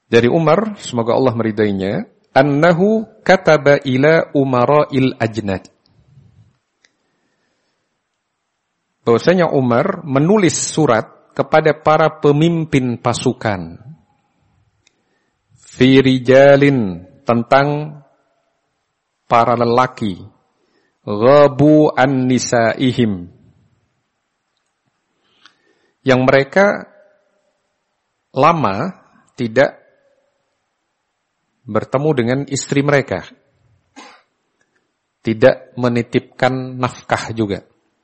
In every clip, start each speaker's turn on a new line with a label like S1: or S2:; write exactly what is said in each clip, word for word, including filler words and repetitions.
S1: Dari Umar, semoga Allah meridainya, annahu kataba ila umara'il ajnad. Bahwasanya Umar menulis surat kepada para pemimpin pasukan. Fi rijalin, tentang para lelaki. Ghabu an nisaihim, yang mereka lama tidak bertemu dengan istri mereka, tidak menitipkan nafkah juga.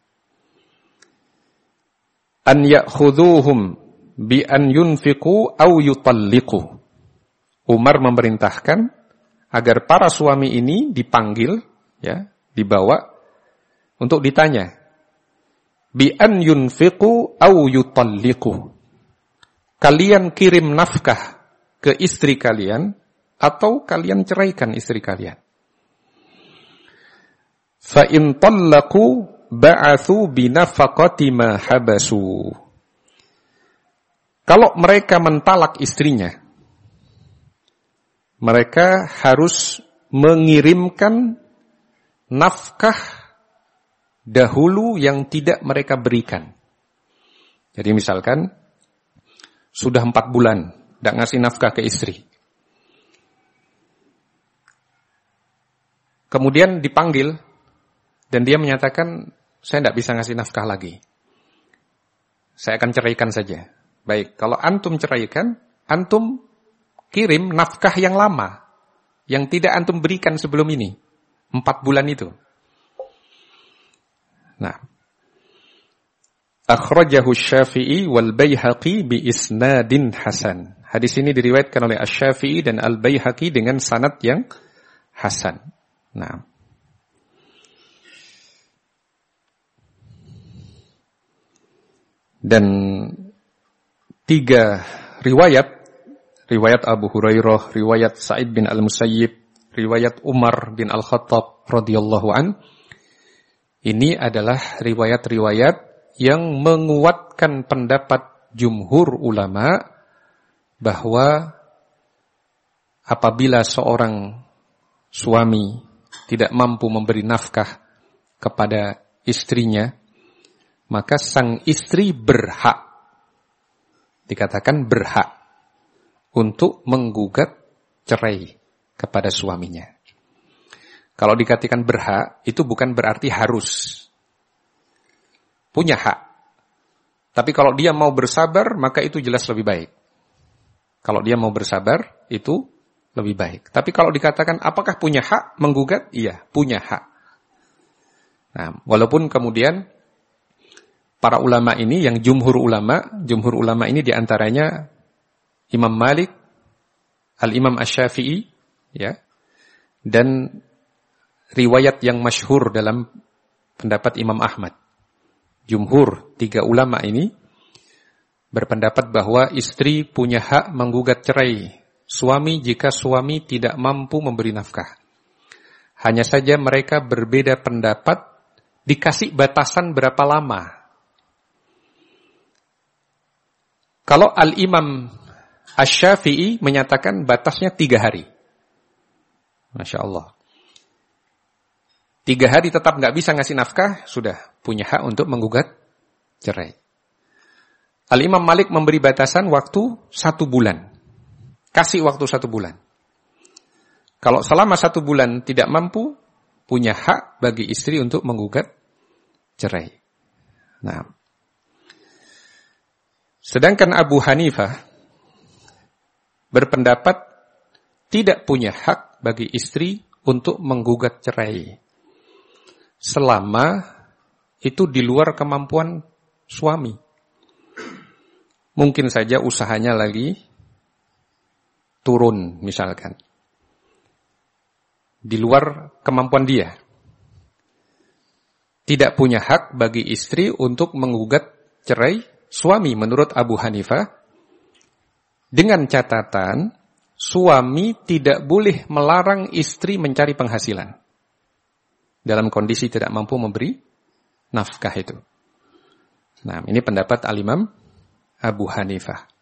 S1: An ya'khudhuhum bi an yunfiqu aw yutalliqu. Umar memerintahkan agar para suami ini dipanggil, ya, dibawa untuk ditanya. Bi an yunfiqu aw yutalliqu. Kalian kirim nafkah ke istri kalian atau kalian ceraikan istri kalian. Fa in tallaqu ba'athu binafaqati ma habasu. Kalau mereka mentalak istrinya, mereka harus mengirimkan nafkah dahulu yang tidak mereka berikan. Jadi misalkan sudah empat bulan tidak ngasih nafkah ke istri, kemudian dipanggil dan dia menyatakan, saya tidak bisa ngasih nafkah lagi, saya akan ceraikan saja. Baik, kalau antum ceraikan, antum kirim nafkah yang lama, yang tidak antum berikan sebelum ini, empat bulan itu. Nah, akhrajahu Syafi'i wal Baihaqi bi isnadin hasan. Hadis ini diriwayatkan oleh Asy-Syafi'i dan Al-Baihaqi dengan sanad yang hasan. Nah, dan tiga riwayat, riwayat Abu Hurairah, riwayat Sa'id bin Al-Musayyib, riwayat Umar bin Al-Khattab radhiyallahu an, ini adalah riwayat-riwayat yang menguatkan pendapat jumhur ulama bahwa apabila seorang suami tidak mampu memberi nafkah kepada istrinya, maka sang istri berhak, dikatakan berhak, untuk menggugat cerai kepada suaminya. Kalau dikatakan berhak, itu bukan berarti harus. Punya hak. Tapi kalau dia mau bersabar, maka itu jelas lebih baik. Kalau dia mau bersabar, itu lebih baik. Tapi kalau dikatakan apakah punya hak menggugat? Iya, punya hak. Nah, walaupun kemudian para ulama ini, yang jumhur ulama, jumhur ulama ini diantaranya Imam Malik, Al-Imam Asy-Syafi'i, ya, dan riwayat yang masyhur dalam pendapat Imam Ahmad. Jumhur, tiga ulama ini berpendapat bahwa istri punya hak menggugat cerai suami jika suami tidak mampu memberi nafkah. Hanya saja mereka berbeda pendapat, dikasih batasan berapa lama. Kalau Al-Imam Asy-Syafi'i menyatakan batasnya tiga hari. Masya Allah. Tiga hari tetap nggak bisa ngasih nafkah, sudah punya hak untuk menggugat cerai. Al-Imam Malik memberi batasan waktu satu bulan. Kasih waktu satu bulan. Kalau selama satu bulan tidak mampu, punya hak bagi istri untuk menggugat cerai. Nah, sedangkan Abu Hanifah berpendapat tidak punya hak bagi istri untuk menggugat cerai selama itu di luar kemampuan suami. Mungkin saja usahanya lagi turun misalkan, di luar kemampuan dia. Tidak punya hak bagi istri untuk menggugat cerai suami menurut Abu Hanifah, dengan catatan suami tidak boleh melarang istri mencari penghasilan dalam kondisi tidak mampu memberi nafkah itu. Nah, ini pendapat Al-Imam Abu Hanifah.